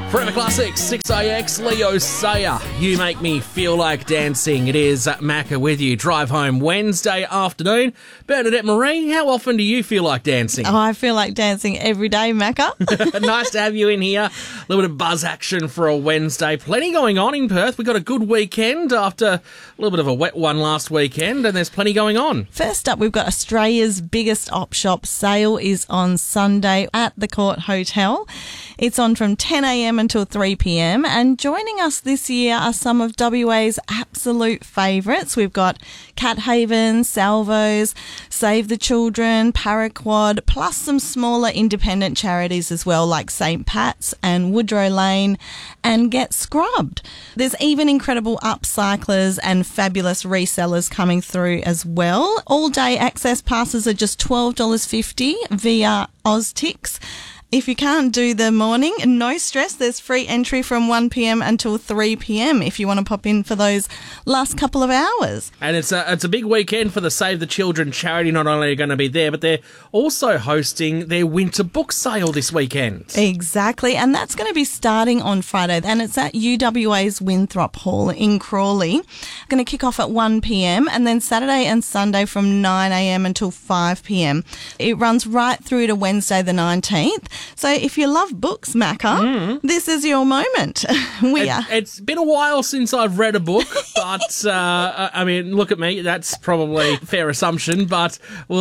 Forever Classics, 6AX, Leo Sayer. You make me feel like dancing. It is Macca with you. Drive home Wednesday afternoon. Bernadette Marie, how often do you feel like dancing? Oh, I feel like dancing every day, Macca. Nice to have you in here. A little bit of buzz action for a Wednesday. Plenty going on in Perth. We got a good weekend after a little bit of a wet one last weekend, and there's plenty going on. First up, we've got Australia's biggest op shop sale is on Sunday at the Court Hotel. It's on from 10 a.m. until 3 p.m. And joining us this year are some of WA's absolute favourites. We've got Cat Haven, Salvos, Save the Children, Paraquad, plus some smaller independent charities as well, like St. Pat's and Woodrow Lane and Get Scrubbed. There's even incredible upcyclers and fabulous resellers coming through as well. All-day access passes are just $12.50 via OzTix. If you can't do the morning, no stress. There's free entry from 1 p.m. until 3 p.m. if you want to pop in for those last couple of hours. And it's a big weekend for the Save the Children charity. Not only are going to be there, but they're also hosting their winter book sale this weekend. Exactly. And that's going to be starting on Friday. And it's at UWA's Winthrop Hall in Crawley. Going to kick off at 1 p.m. and then Saturday and Sunday from 9 a.m. until 5 p.m. It runs right through to Wednesday the 19th. So if you love books, Macca, this is your moment. It's been a while since I've read a book, but I mean, look at me. That's probably a fair assumption, but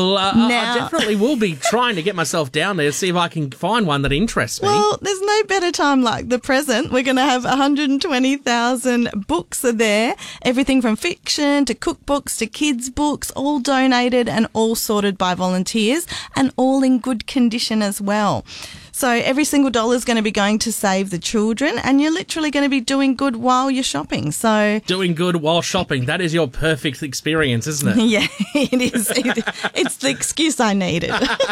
I definitely will be trying to get myself down there to see if I can find one that interests me. Well, there's no better time like the present. We're going to have 120,000 books are there. Everything from fiction to cookbooks to kids' books, all donated and all sorted by volunteers and all in good condition as well. So every single dollar is going to be going to Save the Children, and you're literally going to be doing good while you're shopping. So doing good while shopping, that is your perfect experience, isn't it? Yeah, it is. It's the excuse I needed.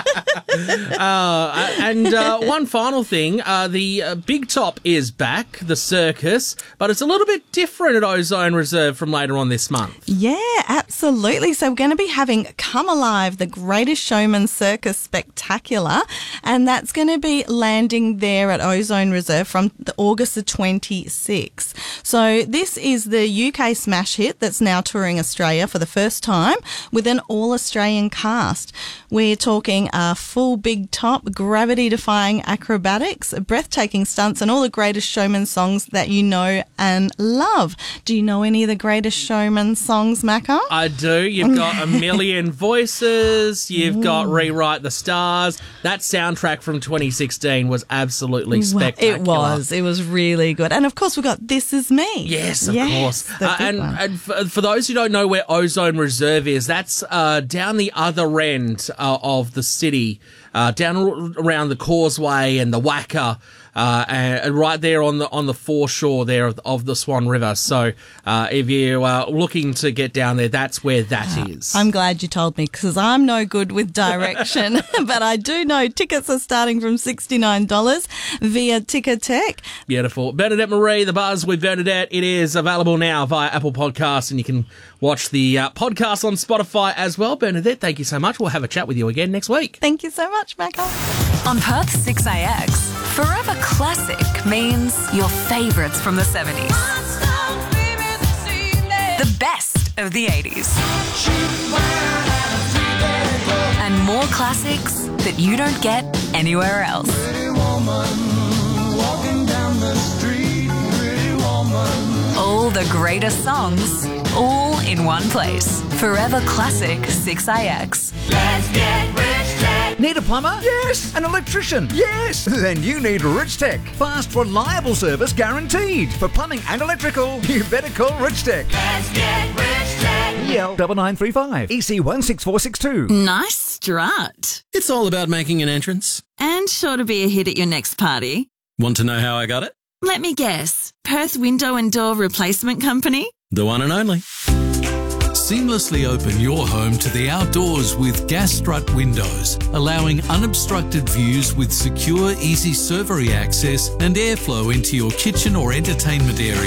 And one final thing, the Big Top is back, the circus, but it's a little bit different at Ozone Reserve from later on this month. Yeah, absolutely. So we're going to be having Come Alive, the Greatest Showman Circus Spectacular, and that's going to be landing there at Ozone Reserve from August the 26th. So this is the UK smash hit that's now touring Australia for the first time with an all-Australian cast. We're talking a full Big Top, gravity-defying acrobatics, breathtaking stunts, and all the Greatest Showman songs that you know and love. Do you know any of the Greatest Showman songs, Macca? I do. You've got A Million Voices. You've got Rewrite the Stars. That soundtrack from 2016 was absolutely spectacular. It was. It was really good. And of course, we've got This Is Me. Yes, of course. And for those who don't know where Ozone Reserve is, that's down the other end of the city, down around the Causeway and the Wacker. And right there on the foreshore there of the Swan River. So if you are looking to get down there, that's where that is. I'm glad you told me because I'm no good with direction, but I do know tickets are starting from $69 via Ticketek. Beautiful. Bernadette Marie, The Buzz with Bernadette. It is available now via Apple Podcasts, and you can watch the podcast on Spotify as well. Bernadette, thank you so much. We'll have a chat with you again next week. Thank you so much, Macca. On Perth 6AX, Forever Classic means your favourites from the 70s. The best of the 80s. And more classics that you don't get anywhere else. All the greatest songs, all in one place. Forever Classic 6AX. Let's get rich. Need a plumber? Yes. An electrician? Yes. Then you need Rich Tech. Fast, reliable service guaranteed. For plumbing and electrical, you better call Rich Tech. Let's get Rich Tech. EL 9935 EC 16462. Nice strut. It's all about making an entrance. And sure to be a hit at your next party. Want to know how I got it? Let me guess. Perth Window and Door Replacement Company? The one and only. Seamlessly open your home to the outdoors with Gas Strut windows, allowing unobstructed views with secure, easy servery access and airflow into your kitchen or entertainment area.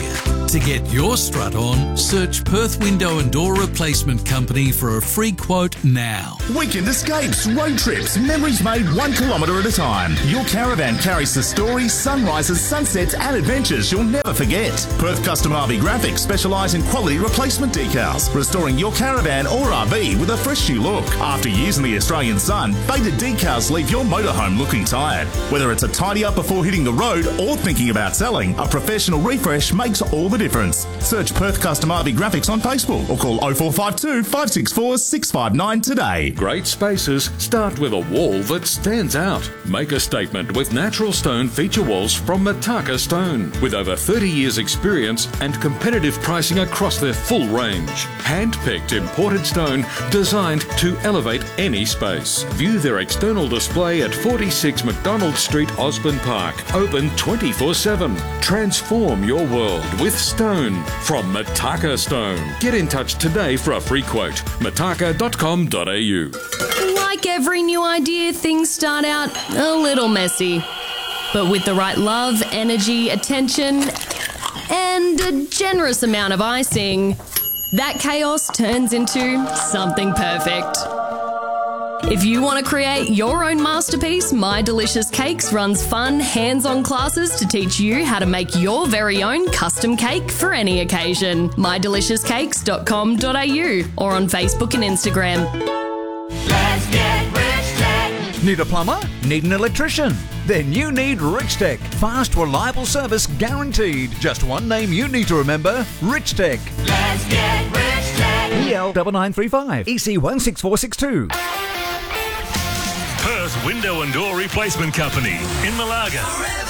To get your strut on, search Perth Window and Door Replacement Company for a free quote now. Weekend escapes, road trips, memories made 1 kilometre at a time. Your caravan carries the stories, sunrises, sunsets and adventures you'll never forget. Perth Custom RV Graphics specialise in quality replacement decals, restoring your caravan or RV with a fresh new look. After years in the Australian sun, faded decals leave your motorhome looking tired. Whether it's a tidy up before hitting the road or thinking about selling, a professional refresh makes all the difference. Search Perth Custom RV Graphics on Facebook or call 0452 564 659 today. Great spaces start with a wall that stands out. Make a statement with natural stone feature walls from Mataka Stone. With over 30 years experience and competitive pricing across their full range. Hand-picked imported stone designed to elevate any space. View their external display at 46 McDonald Street, Osborne Park. Open 24/7. Transform your world with stone from Mataka Stone. Get in touch today for a free quote. mataka.com.au. Like every new idea, things start out a little messy. But with the right love, energy, attention, and a generous amount of icing, that chaos turns into something perfect. If you want to create your own masterpiece, My Delicious Cakes runs fun, hands-on classes to teach you how to make your very own custom cake for any occasion. mydeliciouscakes.com.au or on Facebook and Instagram. Let's get Rich Tech. Need a plumber? Need an electrician? Then you need Rich Tech. Fast, reliable service guaranteed. Just one name you need to remember, Rich Tech. Let's get Rich Tech. EL 9935 EC 16462. Perth Window and Door Replacement Company in Malaga.